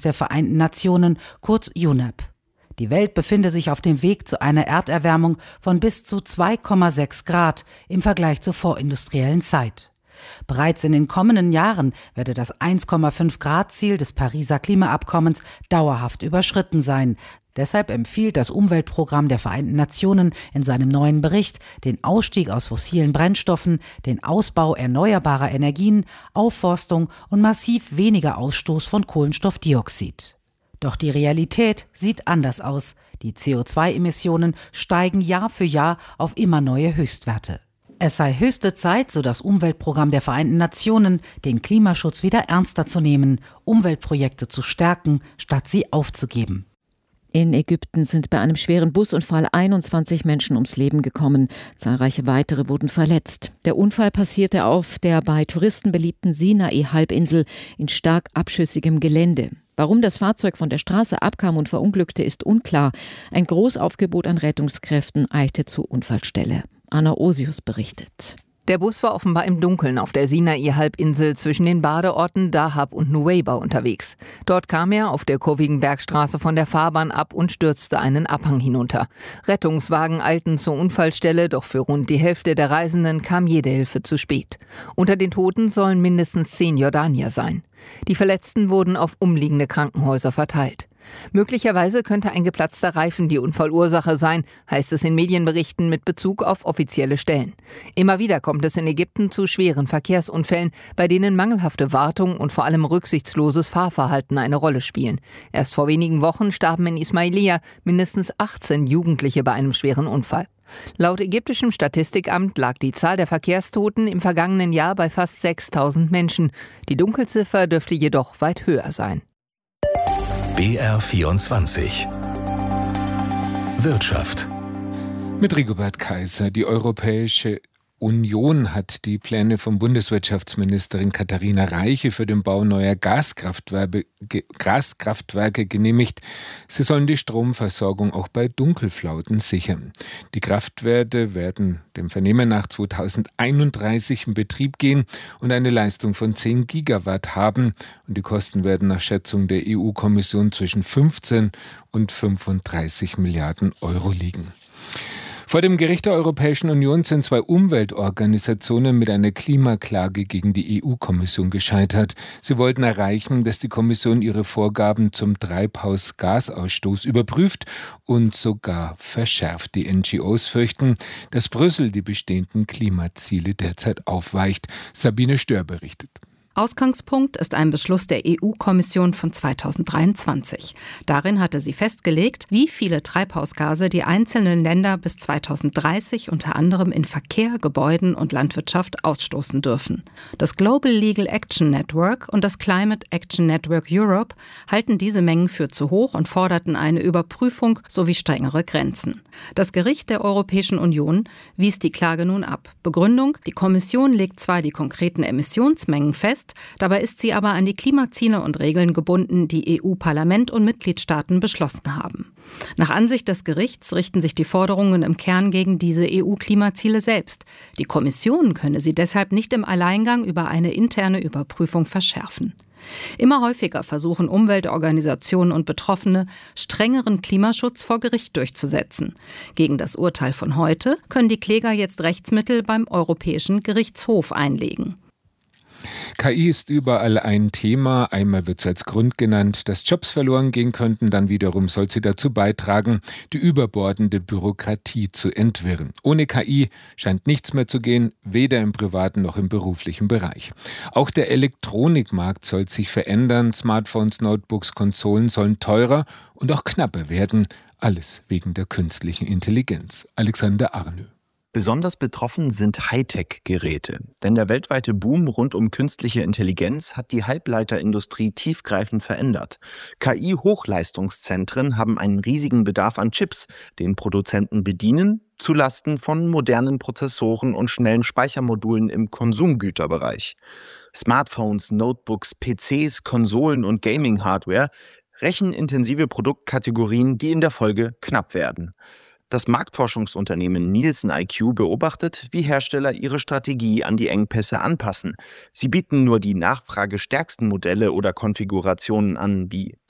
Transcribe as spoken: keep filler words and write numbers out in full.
der Vereinten Nationen, kurz U N E P. Die Welt befinde sich auf dem Weg zu einer Erderwärmung von bis zu zwei Komma sechs Grad im Vergleich zur vorindustriellen Zeit. Bereits in den kommenden Jahren werde das eins Komma fünf Grad Ziel des Pariser Klimaabkommens dauerhaft überschritten sein. Deshalb empfiehlt das Umweltprogramm der Vereinten Nationen in seinem neuen Bericht den Ausstieg aus fossilen Brennstoffen, den Ausbau erneuerbarer Energien, Aufforstung und massiv weniger Ausstoß von Kohlenstoffdioxid. Doch die Realität sieht anders aus. Die C O zwei Emissionen steigen Jahr für Jahr auf immer neue Höchstwerte. Es sei höchste Zeit, so das Umweltprogramm der Vereinten Nationen, den Klimaschutz wieder ernster zu nehmen, Umweltprojekte zu stärken, statt sie aufzugeben. In Ägypten sind bei einem schweren Busunfall einundzwanzig Menschen ums Leben gekommen. Zahlreiche weitere wurden verletzt. Der Unfall passierte auf der bei Touristen beliebten Sinai-Halbinsel in stark abschüssigem Gelände. Warum das Fahrzeug von der Straße abkam und verunglückte, ist unklar. Ein Großaufgebot an Rettungskräften eilte zur Unfallstelle. Anna Osius berichtet. Der Bus war offenbar im Dunkeln auf der Sinai-Halbinsel zwischen den Badeorten Dahab und Nuweiba unterwegs. Dort kam er auf der kurvigen Bergstraße von der Fahrbahn ab und stürzte einen Abhang hinunter. Rettungswagen eilten zur Unfallstelle, doch für rund die Hälfte der Reisenden kam jede Hilfe zu spät. Unter den Toten sollen mindestens zehn Jordanier sein. Die Verletzten wurden auf umliegende Krankenhäuser verteilt. Möglicherweise könnte ein geplatzter Reifen die Unfallursache sein, heißt es in Medienberichten mit Bezug auf offizielle Stellen. Immer wieder kommt es in Ägypten zu schweren Verkehrsunfällen, bei denen mangelhafte Wartung und vor allem rücksichtsloses Fahrverhalten eine Rolle spielen. Erst vor wenigen Wochen starben in Ismailia mindestens achtzehn Jugendliche bei einem schweren Unfall. Laut ägyptischem Statistikamt lag die Zahl der Verkehrstoten im vergangenen Jahr bei fast sechstausend Menschen. Die Dunkelziffer dürfte jedoch weit höher sein. B R vierundzwanzig Wirtschaft mit Rigobert Kaiser. Die Europäische Union hat die Pläne von Bundeswirtschaftsministerin Katharina Reiche für den Bau neuer Gaskraftwerke, Gaskraftwerke genehmigt. Sie sollen die Stromversorgung auch bei Dunkelflauten sichern. Die Kraftwerke werden dem Vernehmen nach zweitausendeinunddreißig in Betrieb gehen und eine Leistung von zehn Gigawatt haben. Und die Kosten werden nach Schätzung der E U-Kommission zwischen fünfzehn und fünfunddreißig Milliarden Euro liegen. Vor dem Gericht der Europäischen Union sind zwei Umweltorganisationen mit einer Klimaklage gegen die E U-Kommission gescheitert. Sie wollten erreichen, dass die Kommission ihre Vorgaben zum Treibhausgasausstoß überprüft und sogar verschärft. Die N G Os fürchten, dass Brüssel die bestehenden Klimaziele derzeit aufweicht. Sabine Stör berichtet. Ausgangspunkt ist ein Beschluss der E U-Kommission von zweitausenddreiundzwanzig. Darin hatte sie festgelegt, wie viele Treibhausgase die einzelnen Länder bis zweitausenddreißig unter anderem in Verkehr, Gebäuden und Landwirtschaft ausstoßen dürfen. Das Global Legal Action Network und das Climate Action Network Europe halten diese Mengen für zu hoch und forderten eine Überprüfung sowie strengere Grenzen. Das Gericht der Europäischen Union wies die Klage nun ab. Begründung: Die Kommission legt zwar die konkreten Emissionsmengen fest, dabei ist sie aber an die Klimaziele und Regeln gebunden, die E U-Parlament und Mitgliedstaaten beschlossen haben. Nach Ansicht des Gerichts richten sich die Forderungen im Kern gegen diese E U-Klimaziele selbst. Die Kommission könne sie deshalb nicht im Alleingang über eine interne Überprüfung verschärfen. Immer häufiger versuchen Umweltorganisationen und Betroffene, strengeren Klimaschutz vor Gericht durchzusetzen. Gegen das Urteil von heute können die Kläger jetzt Rechtsmittel beim Europäischen Gerichtshof einlegen. K I ist überall ein Thema. Einmal wird sie als Grund genannt, dass Jobs verloren gehen könnten. Dann wiederum soll sie dazu beitragen, die überbordende Bürokratie zu entwirren. Ohne K I scheint nichts mehr zu gehen, weder im privaten noch im beruflichen Bereich. Auch der Elektronikmarkt soll sich verändern. Smartphones, Notebooks, Konsolen sollen teurer und auch knapper werden. Alles wegen der künstlichen Intelligenz. Alexander Arnö. Besonders betroffen sind Hightech-Geräte, denn der weltweite Boom rund um künstliche Intelligenz hat die Halbleiterindustrie tiefgreifend verändert. K I-Hochleistungszentren haben einen riesigen Bedarf an Chips, den Produzenten bedienen, zulasten von modernen Prozessoren und schnellen Speichermodulen im Konsumgüterbereich. Smartphones, Notebooks, P Cs, Konsolen und Gaming-Hardware, rechenintensive Produktkategorien, die in der Folge knapp werden. Das Marktforschungsunternehmen Nielsen I Q beobachtet, wie Hersteller ihre Strategie an die Engpässe anpassen. Sie bieten nur die nachfragestärksten Modelle oder Konfigurationen an, wie